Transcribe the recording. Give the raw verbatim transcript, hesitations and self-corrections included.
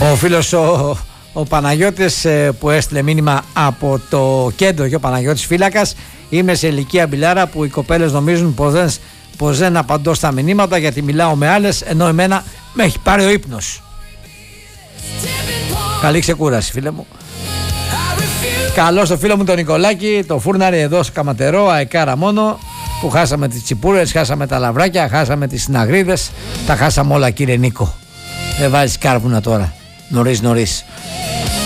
Ο φίλος ο, ο Παναγιώτης που έστειλε μήνυμα από το κέντρο και ο Παναγιώτης φύλακας. Είμαι σε ηλικία μπιλάρα που οι κοπέλες νομίζουν πως δεν, πως δεν απαντώ στα μηνύματα γιατί μιλάω με άλλες, ενώ εμένα με έχει πάρει ο ύπνος. Καλή ξεκούραση φίλε μου. Καλό στο φίλο μου τον Νικολάκη, το φούρναρι εδώ στο Καματερό, αεκάρα μόνο, που χάσαμε τις τσιπούρες, χάσαμε τα λαβράκια, χάσαμε τις συναγρίδες, τα χάσαμε όλα κύριε Νίκο. Δεν βάζεις κάρβουνα τώρα, νωρίς νωρίς.